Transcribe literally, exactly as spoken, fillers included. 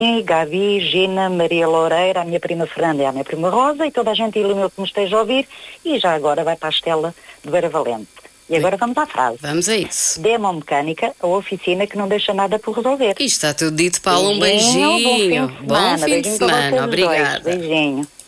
Gabi, Gina, Maria Loureira, a minha prima Fernanda e a minha prima Rosa e toda a gente iluminou que me esteja a ouvir e já agora vai para a Estela de Beira Valente. E agora vamos à frase. Vamos a isso. Demomecânica, a oficina que não deixa nada por resolver. Isto está tudo dito, Paulo. Um beijinho. Bom fim de semana. Bom fim de semana. Obrigada. Beijinho.